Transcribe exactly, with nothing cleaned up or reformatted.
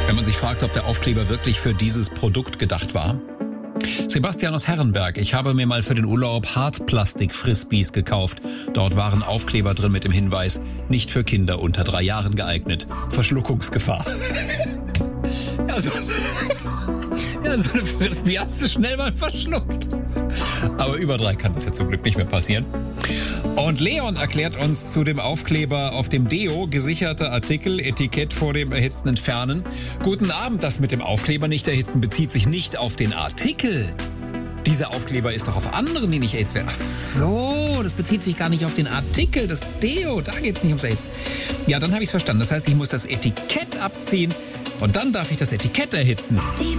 wenn man sich fragt, ob der Aufkleber wirklich für dieses Produkt gedacht war. Sebastian aus Herrenberg, ich habe mir mal für den Urlaub Hartplastik-Frisbees gekauft. Dort waren Aufkleber drin mit dem Hinweis, nicht für Kinder unter drei Jahren geeignet. Verschluckungsgefahr. Ja, so, ja, so eine Frisbee hast du schnell mal verschluckt. Aber über drei kann das ja zum Glück nicht mehr passieren. Und Leon erklärt uns zu dem Aufkleber auf dem Deo, gesicherter Artikel, Etikett vor dem Erhitzen entfernen. Guten Abend, das mit dem Aufkleber nicht erhitzen bezieht sich nicht auf den Artikel. Dieser Aufkleber ist doch auf anderen, die nicht erhitzt werden. Ach so, das bezieht sich gar nicht auf den Artikel, das Deo, da geht's nicht ums Erhitzen. Ja, dann habe ich es verstanden. Das heißt, ich muss das Etikett abziehen und dann darf ich das Etikett erhitzen. Die